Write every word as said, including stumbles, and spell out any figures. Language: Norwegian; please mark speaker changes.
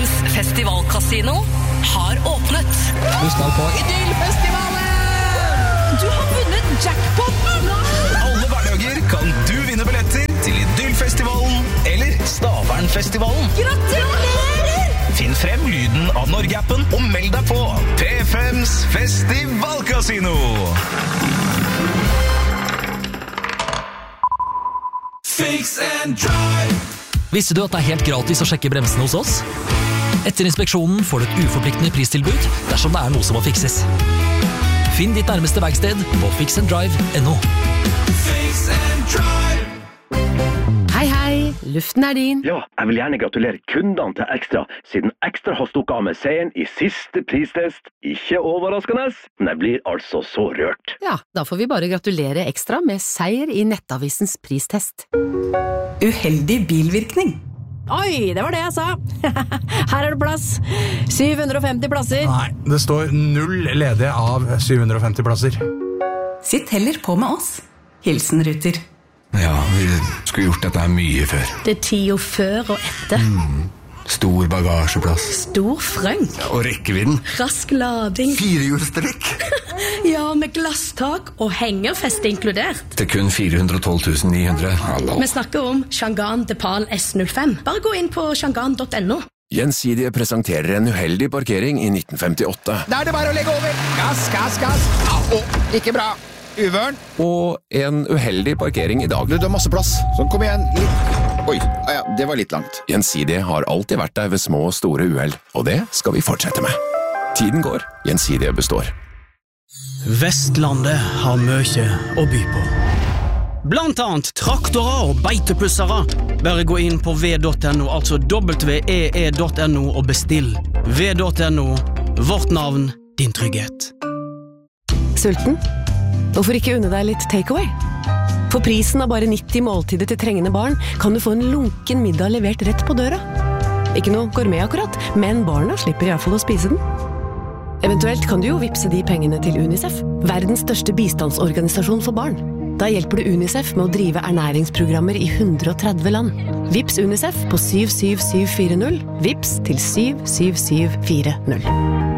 Speaker 1: Fems festivalkasino har åpnet.
Speaker 2: Du skal på Idyllfestivalen!
Speaker 3: Du har vunnet jackpotten!
Speaker 4: Alle hverdager kan du vinne billetter til Idyllfestivalen eller Stavernfestivalen.
Speaker 3: Gratulerer!
Speaker 4: Finn frem lyden av Norge-appen og meld deg på P fems festivalkasino.
Speaker 5: Fix and drive.
Speaker 6: Visste du at det er helt gratis å sjekke bremsene hos oss? Etter inspeksjonen får du et uforpliktende pristilbud dersom det er noe som må fikses. Finn ditt nærmeste verksted på fix and drive punktum no.
Speaker 5: Fix and drive.
Speaker 3: Hei, hei, luften er din.
Speaker 7: Ja, jeg vil gjerne gratulere kundene til Extra, siden Extra har stukket av med seieren i siste pristest. Ikke overraskende, men jeg blir altså så rørt.
Speaker 3: Ja, da får vi bare gratulere Ekstra med seier i Nettavisens pristest.
Speaker 8: Uheldig bilvirkning.
Speaker 9: Oi, det var det jeg sa. Her er det plass. syv hundre og femti plasser.
Speaker 10: Nei, det står null ledige av syv hundre og femti plasser.
Speaker 8: Sitt heller på med oss. Hilsen Ruter.
Speaker 11: Ja, vi skulle gjort dette her mye før.
Speaker 9: Det er tida før og etter.
Speaker 11: Mm. Stor bagasjeplass.
Speaker 9: Stor frønk.
Speaker 11: Ja, og rekkevidden.
Speaker 9: Rask lading.
Speaker 11: Firehjulstrekk.
Speaker 9: Ja, med glasstak og hengerfeste inkludert.
Speaker 11: Til kun fire hundre og tolv tusen ni hundre. Hallo.
Speaker 9: Vi snakker om Changan Depal S null fem. Bare gå inn på changan punktum no.
Speaker 12: Gjensidige presenterer en uheldig parkering i nitten femtiåtte.
Speaker 2: Da er det bare å legge over. Gass, gass, gass. Au, ikke bra. Uvørn.
Speaker 12: Og en uheldig parkering i dag.
Speaker 2: Du, du har masse plass. Sånn, kom igjen. Litt. Oi, ah, ja, det var litt langt.
Speaker 12: Gjensidige har alltid vært der ved små og store uheld, og det skal vi fortsette med. Tiden går, Gjensidige består.
Speaker 13: Vestlandet har mye å by på. Blant annet traktorer og beitepussere. Bare gå inn på v punktum no, altså w e e punktum no og bestill. v punktum no, vårt navn, din trygghet.
Speaker 3: Sulten? Hvorfor ikke unne deg litt takeaway? For prisen av bare nitti måltider til trengende barn kan du få en lunken middag levert rett på døra. Ikke noe gourmet akkurat, men barna slipper i hvert fall å spise den. Eventuelt kan du jo vipse de pengene til UNICEF, verdens største bistandsorganisasjon for barn. Da hjelper du UNICEF med å drive ernæringsprogrammer i hundre og tretti land. Vips UNICEF på syv syv syv fire null, vips til syv syv syv fire null.